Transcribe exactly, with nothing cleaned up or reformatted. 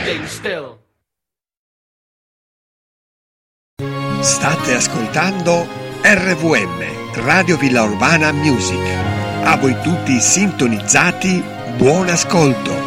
standing still. State ascoltando R V M, Radio Villa Urbana Music. A voi tutti sintonizzati, buon ascolto.